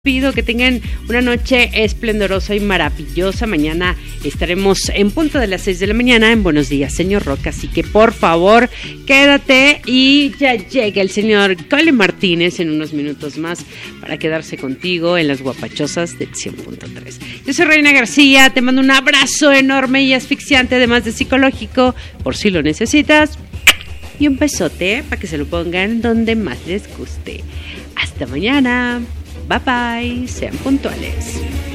Pido que tengan una noche esplendorosa y maravillosa. Mañana estaremos en punto de las 6 de la mañana en Buenos Días, señor Rock. Así que por favor, quédate y ya llega el señor Cole Martínez en unos minutos más para quedarse contigo en las guapachosas del 100.3. Yo soy Reina García, te mando un abrazo enorme y asfixiante, además de psicológico, por si lo necesitas. Y un besote para que se lo pongan donde más les guste. Hasta mañana. Bye bye, sean puntuales.